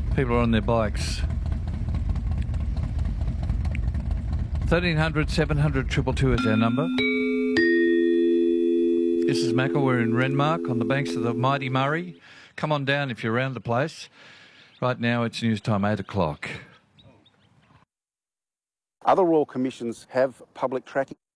People are on their bikes. 1300 700 222 is our number. This is Macca. We're in Renmark on the banks of the mighty Murray. Come on down if you're around the place. Right now it's news time, 8 o'clock. Other royal commissions have public tracking.